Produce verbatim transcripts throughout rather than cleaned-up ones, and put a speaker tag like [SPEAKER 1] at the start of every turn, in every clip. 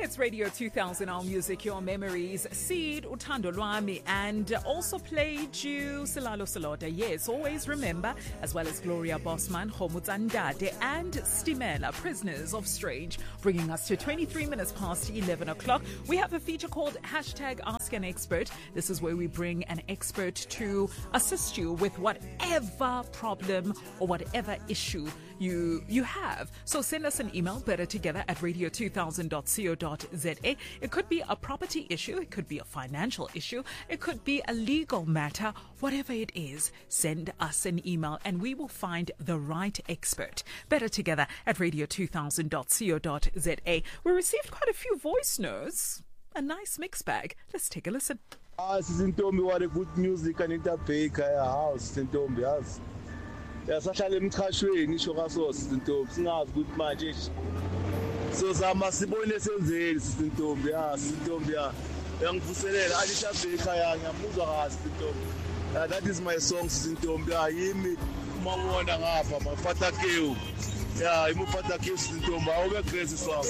[SPEAKER 1] It's Radio two thousand, Our Music, Your Memories. Seed, Uthando Lwami, and also played you Silalo Salota. Yes, always remember, as well as Gloria Bossman, Homutsandade, and Stimela, Prisoners of Strange, bringing us to twenty-three minutes past eleven o'clock. We have a feature called Hashtag Ask an Expert. This is where we bring an expert to assist you with whatever problem or whatever issue you you have. So send us an email, better together at radio two thousand dot co dot za. It could be a property issue, it could be a financial issue, it could be a legal matter. Whatever it is, send us an email and we will find the right expert. Better together at radio two thousand dot co dot za. We received quite a few voice notes. A nice mix bag. Let's take a listen.
[SPEAKER 2] Ah, Sisintombi, what a good music and interbaker house, Sisintombi, yes. Yasahlala emchashweni isho kaso Sisintombi singazi ukuthi manje so zama sibone senzeni Sisintombi ah Sisintombi ah yangivuselela Alisha Baker ya ngiyamuzwa kahle Sisintombi. That is my song Sisintombi ah yimi uma ubona ngapha mafata keu ya imufata keu Sisintombi awube crazy song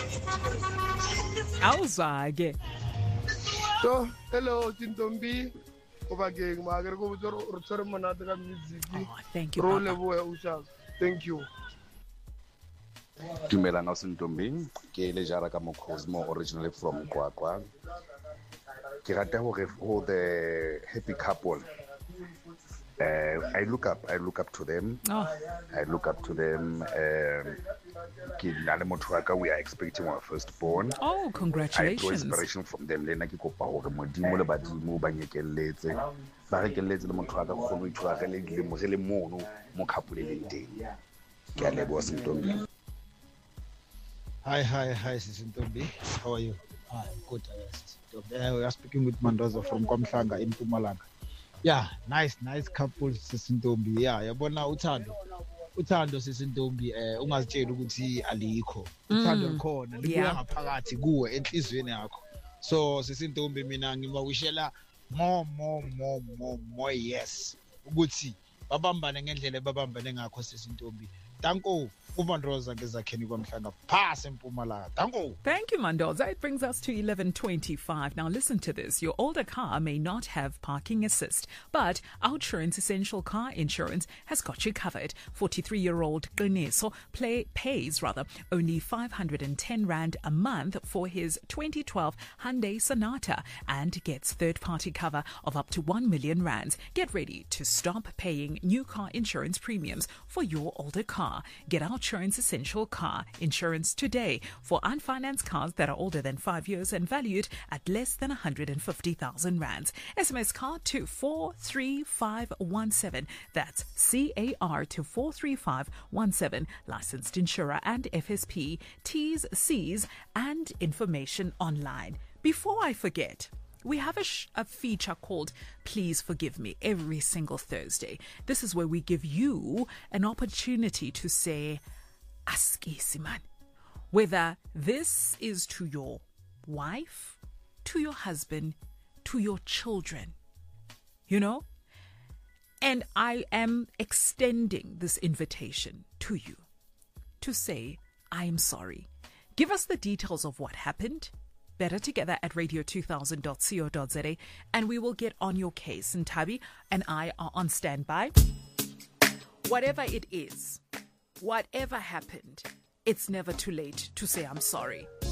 [SPEAKER 1] awuzake.
[SPEAKER 3] So hello Sisintombi. Oh, thank you. Thank you.
[SPEAKER 4] Dumelang Sisintombi, ke le jara ka mo Cosmo, originally from Kwakwa. Ke rata hore for the happy couple. Uh, I look up, I look up to them.
[SPEAKER 1] Oh.
[SPEAKER 4] I look up to them. Um, we are expecting our firstborn.
[SPEAKER 1] Oh, congratulations!
[SPEAKER 4] I draw inspiration from them. Lena ke kopa hore modimo le badimo ba nyekelletse ba re kelletse le motho a ka kgone ho tshwarele le mo re le mono mo khapuleleng teng. Ke a leboha Sisintombi.
[SPEAKER 5] Hi, hi, hi, Sisintombi. How are you? Hi, good. Uh, we are speaking with Mandoza from Kwamhlanga in Mpumalanga. Yeah, nice, nice couple, Sisintombi. Yeah, yabona uthando. Uthando Sisintombi eh ungazitshela ukuthi alikho. Uthando likhona, libuya ngaphakathi kuwe enhlizweni yakho. So Sisintombi mina ngibawishela more more more more more yes. Ukuthi babambane ngendlela babambane ngakho Sisintombi. Danko. Thank you,
[SPEAKER 1] Mandoza. It brings us to eleven twenty-five. Now, listen to this. Your older car may not have parking assist, but Outsurance Essential Car Insurance has got you covered. forty-three-year-old Gleneso play, pays rather only five hundred ten rand a month for his twenty twelve Hyundai Sonata and gets third-party cover of up to one million rands. Get ready to stop paying new car insurance premiums for your older car. Get out Insurance Essential Car Insurance today for unfinanced cars that are older than five years and valued at less than one hundred fifty thousand rands. S M S car to four three five one seven. That's C A R to four three five one seven. Licensed insurer and F S P. T's, C's and information online. Before I forget, we have a, sh- a feature called Please Forgive Me every single Thursday. This is where we give you an opportunity to say, Askisi man. Whether this is to your wife, to your husband, to your children. You know? And I am extending this invitation to you to say, I am sorry. Give us the details of what happened. Better together at radio two thousand dot co dot za and we will get on your case. And Tabi and I are on standby. Whatever it is, whatever happened, it's never too late to say I'm sorry.